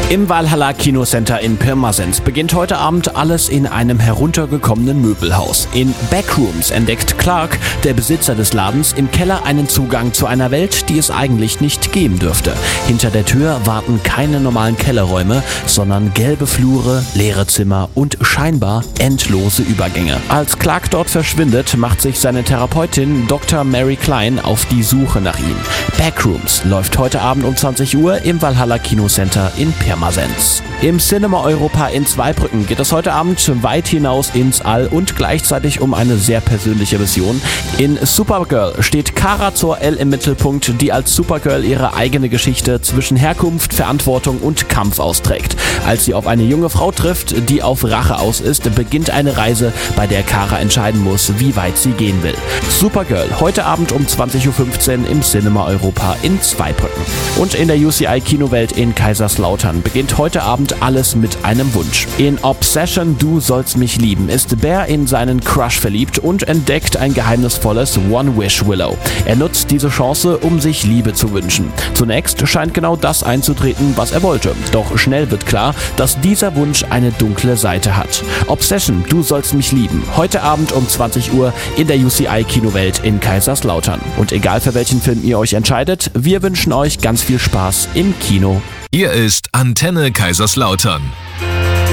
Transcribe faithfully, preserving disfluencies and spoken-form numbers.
Im Valhalla Kinocenter in Pirmasens beginnt heute Abend alles in einem heruntergekommenen Möbelhaus. In Backrooms entdeckt Clark, der Besitzer des Ladens, im Keller einen Zugang zu einer Welt, die es eigentlich nicht geben dürfte. Hinter der Tür warten keine normalen Kellerräume, sondern gelbe Flure, leere Zimmer und scheinbar endlose Übergänge. Als Clark dort verschwindet, macht sich seine Therapeutin Doktor Mary Klein auf die Suche nach ihm. Backrooms läuft heute Abend um zwanzig Uhr im Valhalla Kinocenter in Pirmasens. Im Cinema Europa in Zweibrücken geht es heute Abend weit hinaus ins All und gleichzeitig um eine sehr persönliche Mission. In Supergirl steht Kara Zor-El im Mittelpunkt, die als Supergirl ihre eigene Geschichte zwischen Herkunft, Verantwortung und Kampf austrägt. Als sie auf eine junge Frau trifft, die auf Rache aus ist, beginnt eine Reise, bei der Kara entscheiden muss, wie weit sie gehen will. Supergirl heute Abend um zwanzig Uhr fünfzehn im Cinema Europa in Zweibrücken. Und in der U C I-Kinowelt in Kaiserslautern beginnt heute Abend alles mit einem Wunsch. In Obsession Du sollst mich lieben ist Bear in seinen Crush verliebt und entdeckt ein geheimnisvolles One-Wish-Willow. Er nutzt diese Chance, um sich Liebe zu wünschen. Zunächst scheint genau das einzutreten, was er wollte. Doch schnell wird klar, dass dieser Wunsch eine dunkle Seite hat. Obsession Du sollst mich lieben. Heute Abend um zwanzig Uhr in der U C I-Kinowelt in Kaiserslautern. Und egal für welchen Film ihr euch entscheidet, wir wünschen euch ganz viel Spaß im Kino. Hier ist Antenne Kaiserslautern.